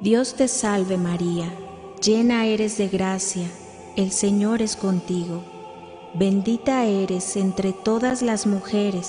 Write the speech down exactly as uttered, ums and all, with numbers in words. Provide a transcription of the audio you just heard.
Dios te salve María, llena eres de gracia, el Señor es contigo. Bendita eres entre todas las mujeres,